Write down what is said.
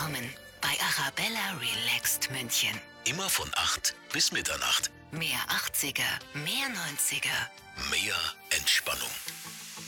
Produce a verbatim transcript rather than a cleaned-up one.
willkommen bei Arabella Relaxed München. Immer von acht bis Mitternacht. Mehr achtziger, mehr neunziger. Mehr Entspannung.